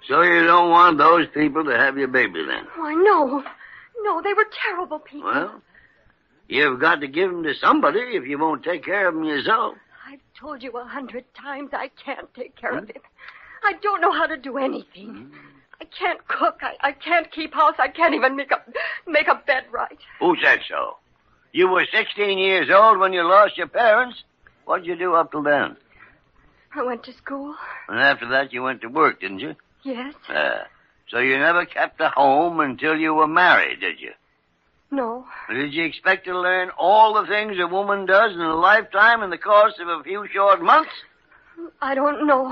So you don't want those people to have your baby then? Why, no. No, they were terrible people. Well, you've got to give them to somebody if you won't take care of them yourself. I've told you 100 times I can't take care of him. I don't know how to do anything. I can't cook. I can't keep house. I can't even make a bed right. Who said so? You were 16 years old when you lost your parents. What'd you do up till then? I went to school. And after that, you went to work, didn't you? Yes. So you never kept a home until you were married, did you? No. Did you expect to learn all the things a woman does in a lifetime in the course of a few short months? I don't know.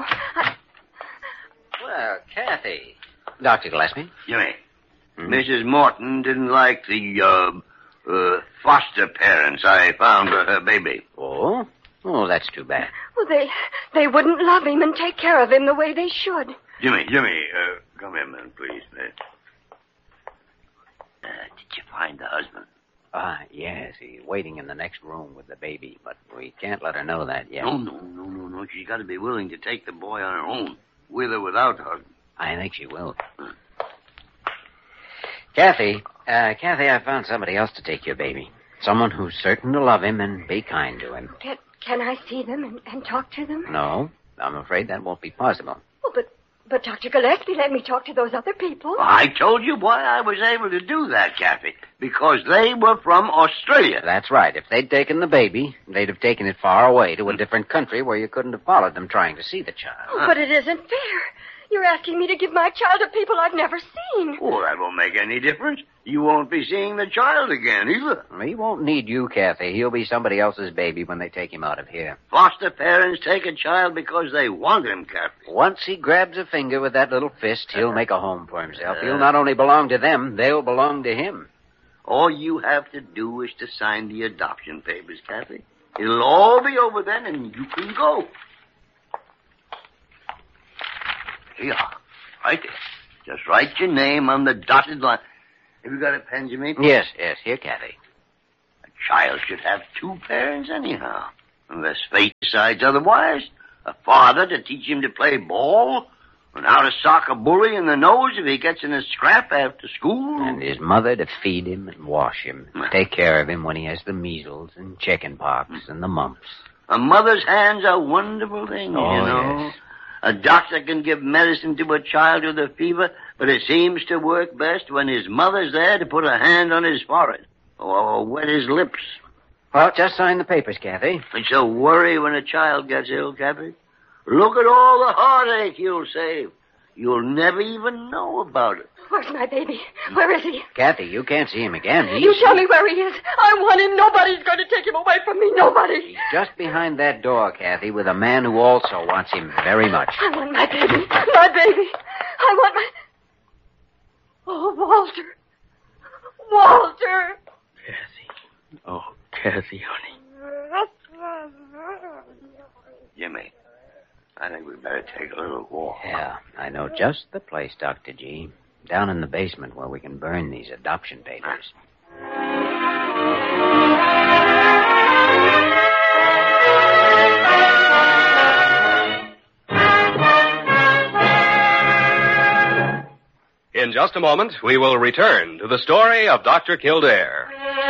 Well, Kathy. Dr. Gillespie? Jimmy, Mrs. Morton didn't like the, foster parents I found for her baby. Oh? Oh, that's too bad. Well, they wouldn't love him and take care of him the way they should. Jimmy, come here a minute, please. Did you find the husband? Yes, he's waiting in the next room with the baby, but we can't let her know that yet. No. She's got to be willing to take the boy on her own, with or without her husband. I think she will. Kathy, I found somebody else to take your baby. Someone who's certain to love him and be kind to him. Can I see them and talk to them? No, I'm afraid that won't be possible. Oh, but Dr. Gillespie let me talk to those other people. I told you why I was able to do that, Kathy. Because they were from Australia. That's right. If they'd taken the baby, they'd have taken it far away to a different country where you couldn't have followed them trying to see the child. Oh, but it isn't fair. You're asking me to give my child to people I've never seen. Oh, that won't make any difference. You won't be seeing the child again, either. He won't need you, Kathy. He'll be somebody else's baby when they take him out of here. Foster parents take a child because they want him, Kathy. Once he grabs a finger with that little fist, he'll make a home for himself. He'll not only belong to them, they'll belong to him. All you have to do is to sign the adoption papers, Kathy. It'll all be over then, and you can go. Here, right there. Just write your name on the dotted line. Have you got a pen, Jimmy? Yes. Here, Kathy. A child should have two parents anyhow, unless fate decides otherwise. A father to teach him to play ball, and how to sock a bully in the nose if he gets in a scrap after school. And his mother to feed him and wash him, take care of him when he has the measles and chicken pox and the mumps. A mother's hands are wonderful things, you know. Yes. A doctor can give medicine to a child with a fever, but it seems to work best when his mother's there to put a hand on his forehead or wet his lips. Well, just sign the papers, Kathy. It's a worry when a child gets ill, Kathy. Look at all the heartache you'll save. You'll never even know about it. Where's my baby? Where is he? Kathy, you can't see him again. You tell me where he is. I want him. Nobody's going to take him away from me. Nobody. He's just behind that door, Kathy, with a man who also wants him very much. I want my baby. My baby. I want my... Oh, Walter. Walter. Kathy. Oh, Kathy, honey. Jimmy, I think we'd better take a little walk. Yeah, I know just the place, Dr. G. Down in the basement where we can burn these adoption papers. In just a moment, we will return to the story of Dr. Kildare.